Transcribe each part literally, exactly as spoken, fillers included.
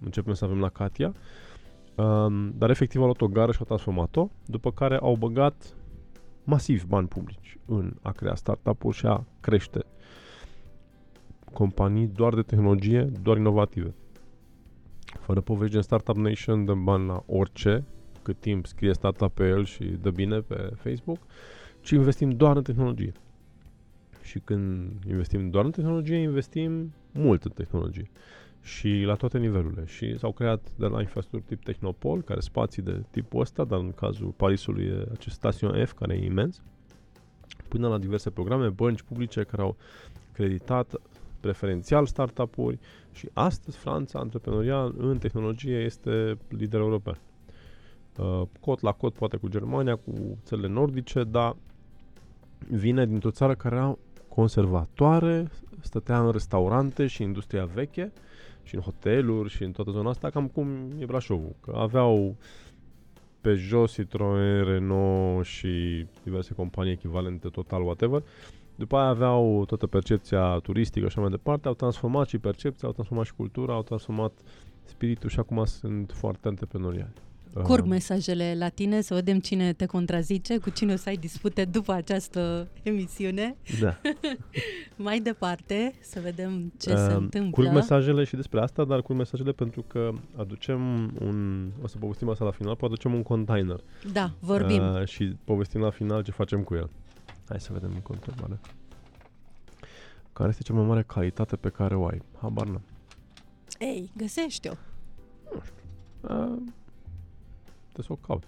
începem să avem la Katia. Um, dar efectiv au luat o gară și au transformat-o, după care au băgat masiv bani publici în a crea startup-uri și a crește companii doar de tehnologie, doar inovative. Fără povești gen Startup Nation, dăm bani la orice, cât timp scrie startup pe el și dă bine pe Facebook, ci investim doar în tehnologie. Și când investim doar în tehnologie, investim mult în tehnologie. Și la toate nivelurile. Și s-au creat de la infrastructuri tip Technopol, care spații de tipul ăsta, dar în cazul Parisului e acest Station F, care e imens, până la diverse programe, bănci publice care au creditat preferențial startup-uri și astăzi Franța, antreprenorial, în tehnologie, este lider european. Uh, cot la cot, poate cu Germania, cu țările nordice, dar vine dintr-o țară care era conservatoare, stătea în restaurante și industria veche și în hoteluri și în toată zona asta, cam cum e Brașovul, că aveau Peugeot, Citroën, Renault și diverse companii echivalente, Total, whatever. După aia aveau toată percepția turistică și așa mai departe, au transformat și percepția, au transformat și cultura, au transformat spiritul și acum sunt foarte antreprenoriali. Curg mesajele la tine, să vedem cine te contrazice, cu cine o să ai dispute după această emisiune. Da. Mai departe, să vedem ce uh, se întâmplă. Curg mesajele și despre asta, dar curg mesajele pentru că aducem un, o să povestim asta la final, aducem un container. Da, vorbim. Uh, și povestim la final ce facem cu el. Hai să vedem în întrebare. Care este cea mai mare calitate pe care o ai? Habar n-am. Ei, găsește-o. Nu știu. Uh, Trebuie să o caut.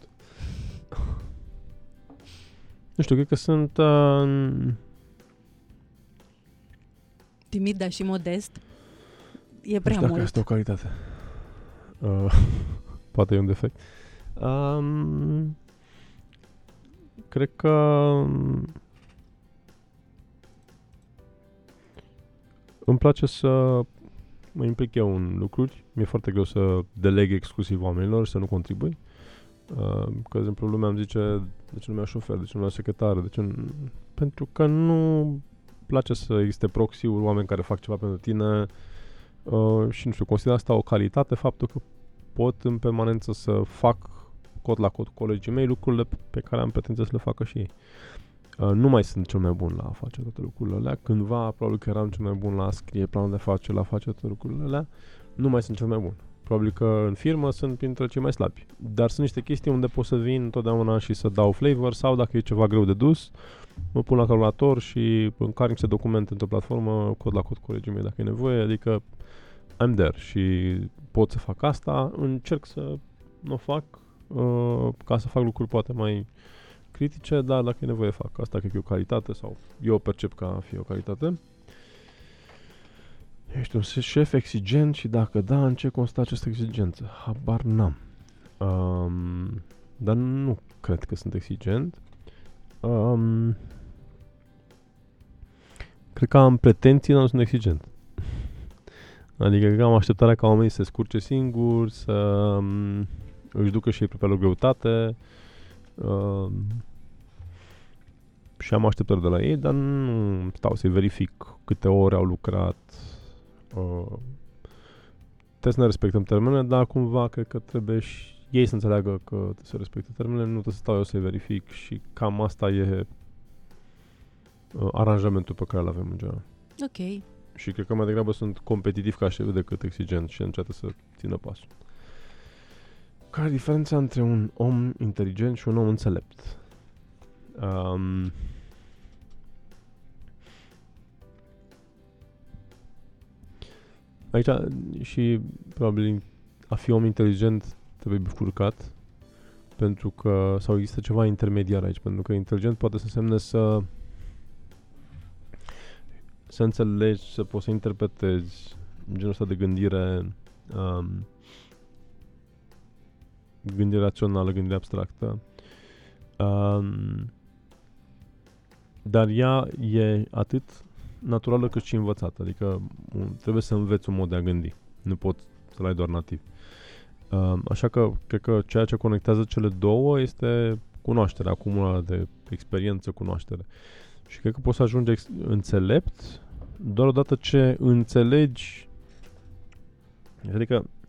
Nu știu, cred că sunt... Uh, timid, dar și modest. E prea nu știu mult. dacă este o calitate. Uh, poate e un defect. Um, cred că... Îmi place să mă implic eu în lucruri. Mi-e foarte greu să deleg exclusiv oamenilor și să nu contribui. Uh, că, de exemplu, lumea îmi zice de ce nu mi-a șofer, de ce nu mi-a secretară, de ce nu... Pentru că nu place să existe proxy-uri, oameni care fac ceva pentru tine uh, și, nu știu, consider asta o calitate, faptul că pot în permanență să fac cot la cot cu colegii mei lucrurile pe care am pretenția să le facă și ei. Uh, nu mai sunt cel mai bun la a face toate lucrurile alea. Cândva, probabil că eram cel mai bun la a scrie planul de afaceri, la a face toate lucrurile alea. Nu mai sunt cel mai bun. Probabil că în firmă sunt printre cei mai slabi. Dar sunt niște chestii unde pot să vin întotdeauna și să dau flavor sau dacă e ceva greu de dus, mă pun la calculator și încarc niște documente într-o platformă, cod la cod cu colegii mei dacă e nevoie, adică I'm there și pot să fac asta, încerc să nu o fac uh, ca să fac lucruri poate mai critice, dar dacă e nevoie fac. Asta cred că e o calitate sau eu o percep ca a fi o calitate. Ești un șef exigent și dacă da, în ce constă această exigență? Habar n-am. Um, dar nu cred că sunt exigent. Um, cred că am pretenții, dar nu sunt exigent. Adică cred că am așteptarea ca oamenii să se scurce singuri, să um, își ducă și ei propria lor greutate. Um, și am așteptări de la ei, dar nu stau să-i verific câte ore au lucrat. Uh, trebuie să ne respectăm termenele, dar cumva cred că trebuie și ei să înțeleagă că trebuie să respecte termenele, nu trebuie să stau eu să-i verific și cam asta e uh, aranjamentul pe care îl avem în general. Ok. Și cred că mai degrabă sunt competitiv ca șef decât exigent și încearcă să țină pasul. Care e diferența între un om inteligent și un om înțelept? Um, Aici și probabil a fi om inteligent trebuie bifurcat pentru că sau există ceva intermediar aici, pentru că inteligent poate să însemne să să înțelegi, să poți să interpretezi genul ăsta de gândire um, gândire rațională, gândire abstractă. Um, dar ea e atât naturală cât și învățată, adică un, trebuie să înveți un mod de a gândi, nu poți să-l ai doar nativ. Um, așa că cred că ceea ce conectează cele două este cunoașterea, acumularea de experiență, cunoaștere. Și cred că poți să ajungi ex- înțelept doar odată ce înțelegi, adică